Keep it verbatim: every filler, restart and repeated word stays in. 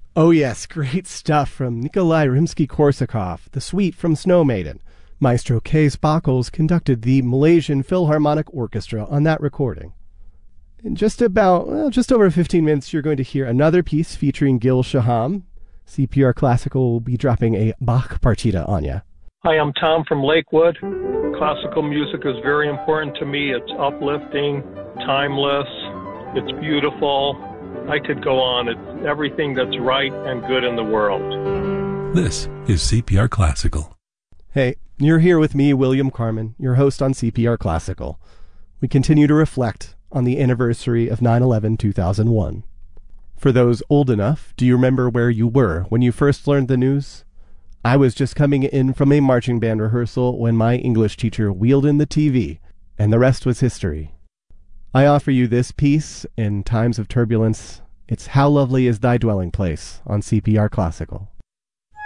Oh yes, great stuff from Nikolai Rimsky-Korsakov, the suite from Snow Maiden. Maestro Kees Bakels conducted the Malaysian Philharmonic Orchestra on that recording. In just about, well, just over fifteen minutes, you're going to hear another piece featuring Gil Shaham. C P R Classical will be dropping a Bach partita on you. Hi, I'm Tom from Lakewood. Classical music is very important to me. It's uplifting, timeless, it's beautiful. I could go on. It's everything that's right and good in the world. This is C P R Classical. Hey, you're here with me, William Carmen, your host on C P R Classical. We continue to reflect on the anniversary of nine eleven two thousand one. For those old enough, do you remember where you were when you first learned the news? I was just coming in from a marching band rehearsal when my English teacher wheeled in the T V, and the rest was history. I offer you this piece in times of turbulence. It's How Lovely Is Thy Dwelling Place on C P R Classical.